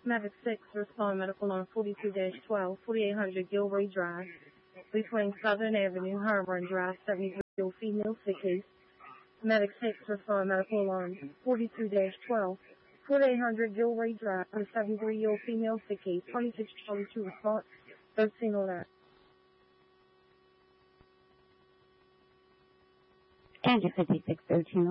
Medic 6, respond medical on 42-12, 4800 Gilroy Drive, between Southern Avenue, Harborne Drive, 73-year-old female sick case. Medic 6, respond medical on 42-12, 4800 Gilroy Drive, 73-year-old female sick case, 2622 response, 1309. And your 5613